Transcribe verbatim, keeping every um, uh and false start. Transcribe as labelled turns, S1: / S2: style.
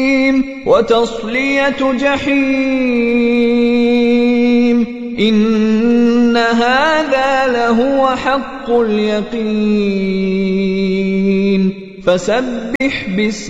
S1: وتصلية جحيم إن هذا لهو حق اليقين فسبح باسم